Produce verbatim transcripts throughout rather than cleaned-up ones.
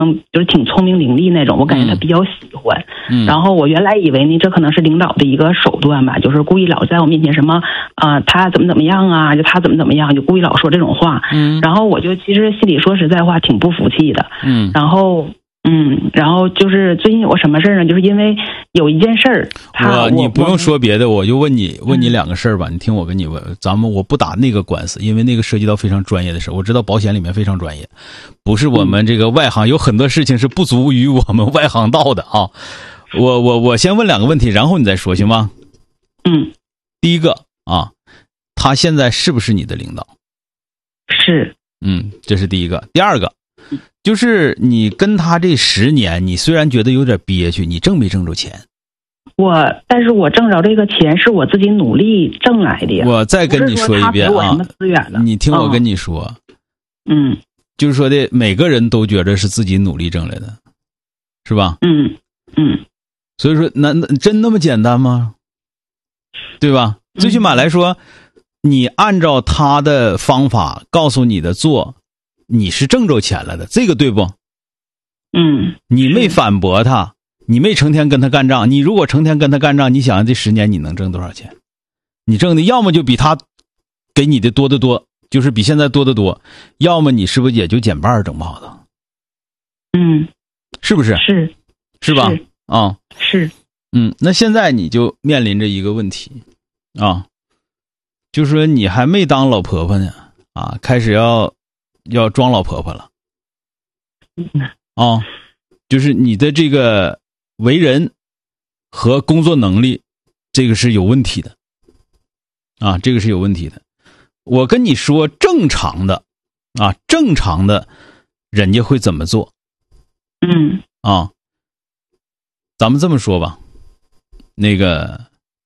嗯，就是挺聪明伶俐那种，我感觉他比较喜欢。 嗯， 然后我原来以为呢，这可能是领导的一个手段吧，就是故意老在我面前什么啊、呃，他怎么怎么样啊，就他怎么怎么样，就故意老说这种话。 嗯， 然后我就其实心里说实在话挺不服气的。 嗯， 然后嗯，然后就是最近有个什么事儿呢？就是因为有一件事儿， 我你不用说别的，我就问你问你两个事儿吧。你听我跟你问，咱们我不打那个官司，因为那个涉及到非常专业的事，我知道保险里面非常专业，不是我们这个外行，有很多事情是不足于我们外行道的啊。我我我先问两个问题，然后你再说行吗？ 嗯， 第一个啊，他现在是不是你的领导？ 是。 嗯，这是第一个。第二个。就是你跟他这十年，你虽然觉得有点憋屈，你挣没挣着钱？ 我，但是我挣着这个钱是我自己努力挣来的呀。 我再跟你说一遍啊，你听我跟你说， 嗯， 就是说的每个人都觉得是自己努力挣来的，是吧？ 嗯嗯。 所以说，那那真那么简单吗？对吧？最起码来说，你按照他的方法告诉你的做。你是挣着钱了的，这个对不？ 嗯， 你没反驳他，你没成天跟他干仗。你如果成天跟他干仗，你想想这十年你能挣多少钱？你挣的要么就比他给你的多得多，就是比现在多得多；要么你是不是也就减半整不好的？ 嗯， 是不是？ 是， 是吧？啊， 是。 嗯，那现在你就面临着一个问题啊，就是说你还没当老婆婆呢啊，开始要。要装老婆婆了，啊，就是你的这个为人和工作能力，这个是有问题的，啊，这个是有问题的。我跟你说，正常的，啊，正常的，人家会怎么做？ 嗯， 啊，咱们这么说吧，那个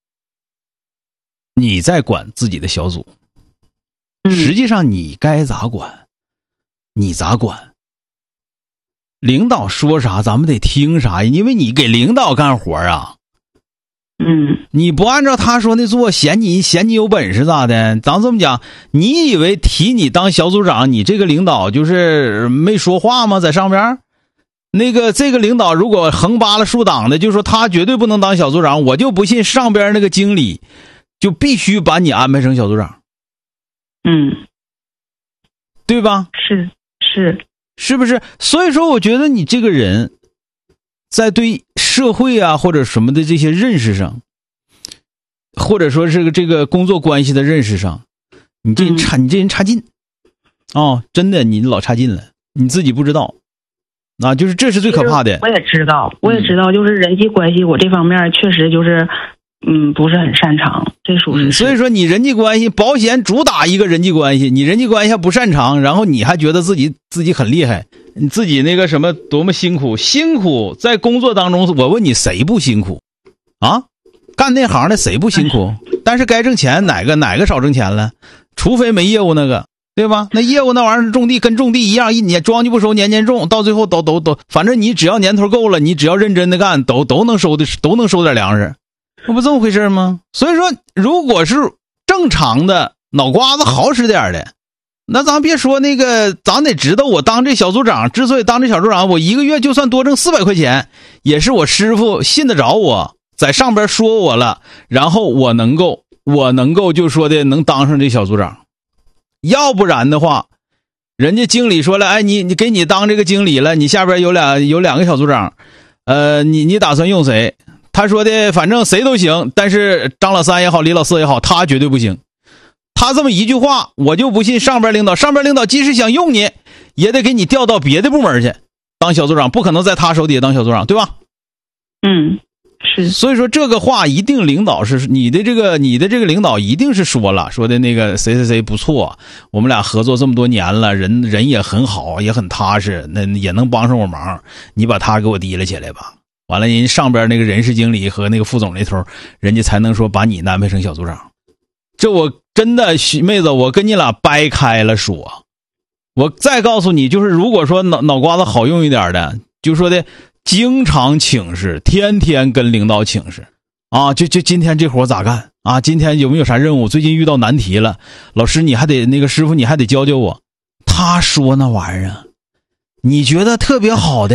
你在管自己的小组，实际上你该咋管？你咋管？领导说啥咱们得听啥，因为你给领导干活啊。 嗯， 你不按照他说的做，嫌你嫌你有本事咋的？咱这么讲，你以为提你当小组长，你这个领导就是没说话吗？在上边那个这个领导如果横扒了竖挡的，就说他绝对不能当小组长，我就不信上边那个经理就必须把你安排成小组长。 嗯， 对吧？ 是。是是不是？所以说我觉得你这个人在对社会啊或者什么的这些认识上，或者说是这个工作关系的认识上，你这人差、嗯、你这人差劲哦，真的你老差劲了，你自己不知道啊，就是这是最可怕的。 我也知道我也知道就是人际关系我这方面确实就是嗯，不是很擅长，这属实、 嗯。所以说你人际关系，保险主打一个人际关系，你人际关系还不擅长，然后你还觉得自己自己很厉害，你自己那个什么多么辛苦，辛苦在工作当中，我问你谁不辛苦啊？干那行的谁不辛苦？但是该挣钱哪个哪个少挣钱了？除非没业务那个，对吧？那业务那玩意儿种地跟种地一样，一年庄稼不熟年年种，到最后都都都，反正你只要年头够了，你只要认真的干，都都能收的都能收点粮食。那不这么回事吗？所以说如果是正常的脑瓜子好使点的，那咱别说那个，咱得知道我当这小组长，之所以当这小组长，我一个月就算多挣四百块钱，也是我师傅信得着我，在上边说我了，然后我能够我能够就说的能当上这小组长。要不然的话，人家经理说了，哎，你你给你当这个经理了，你下边有两有两个小组长，呃，你你打算用谁？他说的反正谁都行，但是张老三也好，李老四也好，他绝对不行。他这么一句话，我就不信上边领导，上边领导即使想用你，也得给你调到别的部门去当小组长，不可能在他手底下当小组长，对吧？ 嗯，是。 所以说这个话一定领导是你的这个你的这个领导一定是说了，说的那个谁谁谁不错，我们俩合作这么多年了，人人也很好，也很踏实，那也能帮上我忙，你把他给我提了起来吧。完了，人上边那个人事经理和那个副总那头，人家才能说把你安排成小组长。这我真的妹子，我跟你俩掰开了说。我再告诉你，就是如果说脑脑瓜子好用一点的，就说的经常请示，天天跟领导请示啊，就就今天这活咋干啊？今天有没有啥任务？最近遇到难题了，老师你还得那个师傅你还得教教我。他说那玩意儿， 你觉得特别好的